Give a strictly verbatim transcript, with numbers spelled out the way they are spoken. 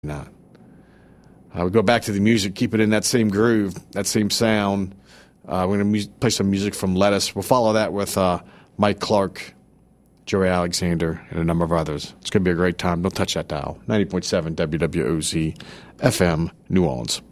not. Uh, we go back to the music, keep it in that same groove, that same sound. Uh, we're going to mu- play some music from Lettuce. We'll follow that with uh, Mike Clark, Joey Alexander, and a number of others. It's going to be a great time. Don't touch that dial. ninety point seven W W O Z F M, New Orleans.